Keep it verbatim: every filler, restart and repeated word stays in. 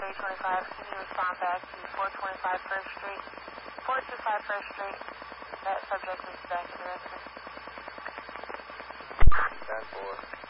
three twenty-five, can you respond back to four twenty-five First Street, four twenty-five First Street? That subject is back in the residence. ten four.